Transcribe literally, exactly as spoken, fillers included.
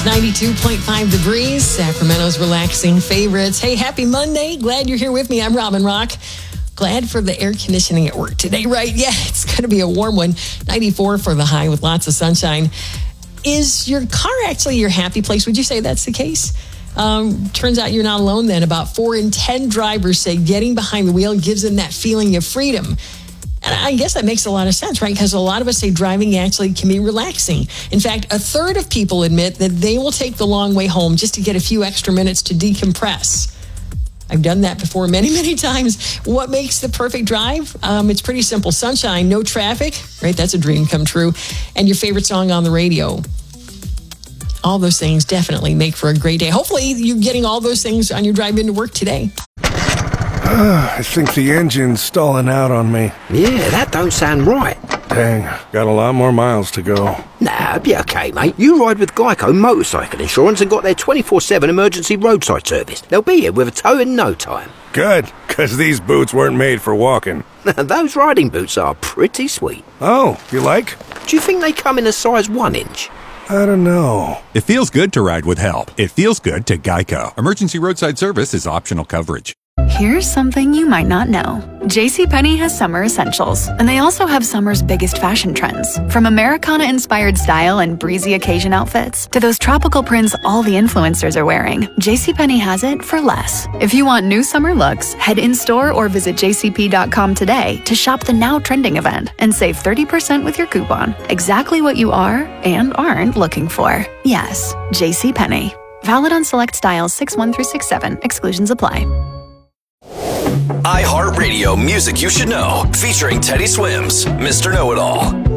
ninety-two point five The Breeze, Sacramento's relaxing favorites. Hey, happy Monday. Glad you're here with me. I'm Robin Rock. Glad for the air conditioning at work today, right? Yeah, it's going to be a warm one. ninety-four for the high with lots of sunshine. Is your car actually your happy place? Would you say that's the case? Um, turns out you're not alone then. About four in ten drivers say getting behind the wheel gives them that feeling of freedom. And I guess that makes a lot of sense, right? Because a lot of us say driving actually can be relaxing. In fact, a third of people admit that they will take the long way home just to get a few extra minutes to decompress. I've done that before many, many times. What makes the perfect drive? Um, it's pretty simple. Sunshine, no traffic, right? That's a dream come true. And your favorite song on the radio. All those things definitely make for a great day. Hopefully you're getting all those things on your drive into work today. I think the engine's stalling out on me. Yeah, that don't sound right. Dang, got a lot more miles to go. Nah, be okay, mate. You ride with Geico Motorcycle Insurance and got their twenty-four seven emergency roadside service. They'll be here with a tow in no time. Good, because these boots weren't made for walking. Those riding boots are pretty sweet. Oh, you like? Do you think they come in a size one inch? I don't know. It feels good to ride with help. It feels good to Geico. Emergency roadside service is optional coverage. Here's something you might not know. JCPenney has summer essentials, and they also have summer's biggest fashion trends. From Americana-inspired style and breezy occasion outfits to those tropical prints all the influencers are wearing, JCPenney has it for less. If you want new summer looks, head in-store or visit j c p dot com today to shop the now trending event and save thirty percent with your coupon. Exactly what you are and aren't looking for. Yes, JCPenney. Valid on select styles six one through six seven. Exclusions apply. iHeartRadio Music You Should Know, featuring Teddy Swims, Mister Know-It-All.